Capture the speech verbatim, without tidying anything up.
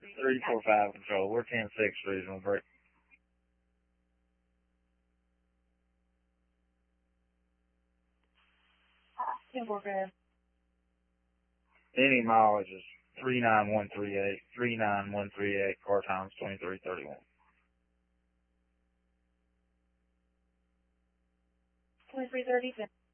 three four five control. We're ten six regional break. ten four five. Any mileage is three nine one three eight. three nine one three eight. Car time's twenty-three thirty-one. twenty-three thirty.